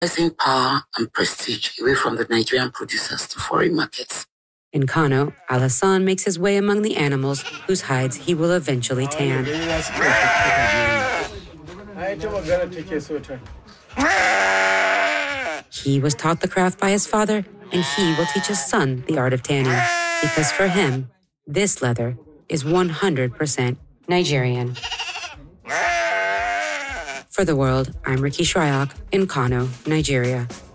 Pricing power and prestige away from the Nigerian producers to foreign markets. In Kano, Al-Hassan makes his way among the animals whose hides he will eventually tan. He was taught the craft by his father, and he will teach his son the art of tanning. Because for him, this leather is 100% Nigerian. For The World, I'm Ricky Shryock in Kano, Nigeria.